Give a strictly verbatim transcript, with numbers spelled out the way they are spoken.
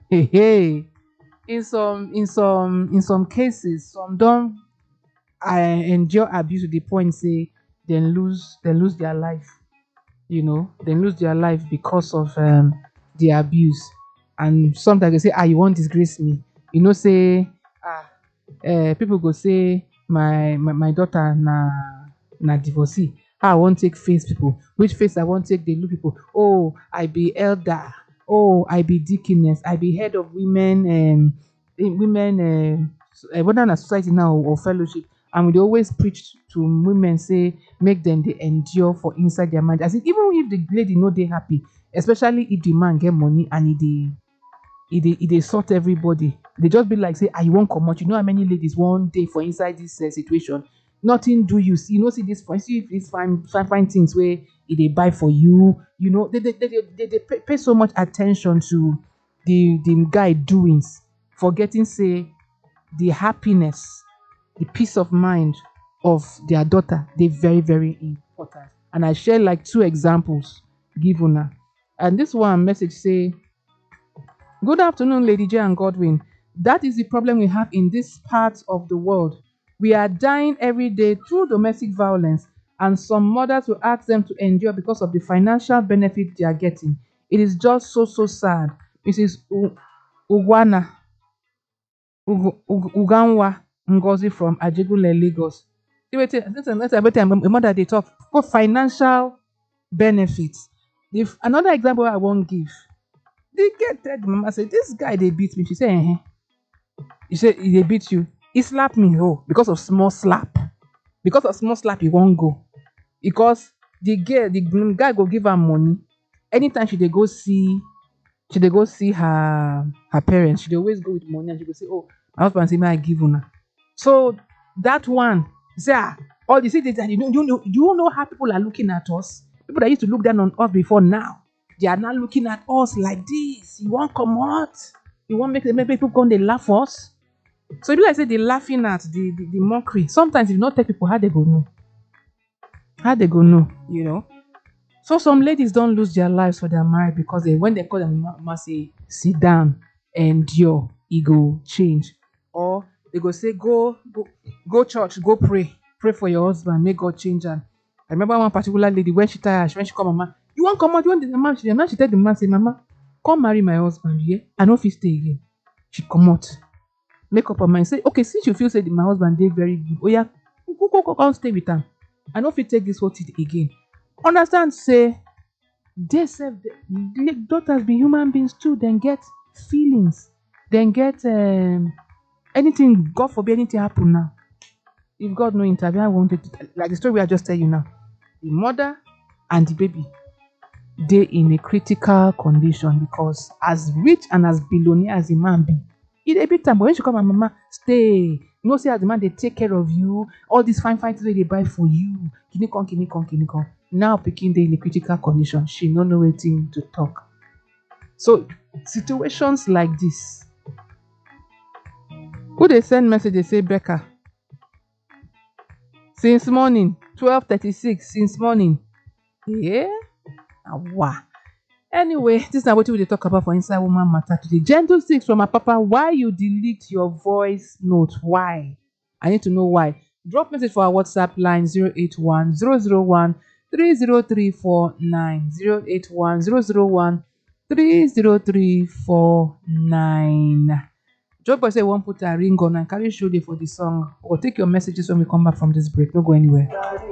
Hey, hey. In some in some in some cases, some don't I endure abuse to the point say they lose they lose their life. You know, they lose their life because of um the abuse. And sometimes they say, ah, you won't disgrace me. You know, say ah uh, people go say my, my my daughter na na divorcee. How I won't take face people. Which face I won't take they look people. Oh, I be elder. Oh, I be deaconess. I be head of women and women uh, whether na society now or fellowship. And we dey always preach to women say make them they endure for inside their mind. As in, even if the lady no they happy, especially if the man get money and he dey e dey e dey sort everybody. They just be like say, ah, you wan comot. You know how many ladies one day for inside this uh, situation, nothing do you see, you know, see this fine, see this fine fine fine things where e dey buy for you. You know, they they they, they, they, they pay, pay so much attention to the the guy doings, forgetting say the happiness, the peace of mind of their daughter, they very very important. And I share like two examples give una. And this one message say, good afternoon, Lady J and Godwin. That is the problem we have in this part of the world. We are dying every day through domestic violence, and some mothers will ask them to endure because of the financial benefit they are getting. It is just so, so sad. Missus U- Ugwana, Ugu- Ugu- Uganwa Ngozi from Ajegule, Lagos. See, wait, That's that's every time a mother they talk for financial benefits. If another example I won't give, the girl tell the mama say this guy they beat me. She say, eh. You say he beat you. He slapped me. Oh, because of small slap. Because of small slap, he won't go. Because the girl, the guy go give her money. Anytime she they go see, she they go see her her parents. She they always go with money, and she go say, "Oh, my husband say me I give una." So that one, say, ah, all the cities that you know, you know, you know how people are looking at us. People that used to look down on us before now, they are now looking at us like this. You want come out? You want make make people come they laugh us? So if like say they laughing at the, the the mockery. Sometimes if you not tell people how they go know, how they go know, you know. So some ladies don't lose their lives for their marriage because they when they call them mama say sit down, endure, e go change, or they go say go go go church, go pray, pray for your husband, make God change am. I remember one particular lady when she tired, when she call mama, you want come out, you want the mama, she now she tell the man say mama, come marry my husband, yeah, I no fit stay again. She come out. Make up her mind. Say, okay, since you feel say my husband did very good, oh yeah, go go go go stay with him. I know if you take this whole thing again. Understand? Say they say the daughters be human beings too. Then get feelings. Then get um, anything. God forbid anything happen now. If God no intervene, I won't take it. Like the story I just tell you now. The mother and the baby they in a critical condition because as rich and as billionaire as the man be, it a big time. But when she come and mama, stay. You know, say as the man they take care of you, all these fine fine things wey they buy for you. Kini con, kini con, kini con. Now picking they in a critical condition. She no know waiting to talk. So situations like this. Who they send message, they say Becca. Since morning, twelve thirty-six, since morning. Yeah. Wow. Anyway, this is not what we dey talk about for Inside Woman Matter today. Gentle six from my papa. Why you delete your voice note? Why? I need to know why. Drop message for our WhatsApp line zero eight one zero zero one three zero three four nine zero eight one zero zero one three zero three four nine. Joy boy say one put a ring on and carry show day for the song. Or take your messages when we come back from this break. Don't go anywhere.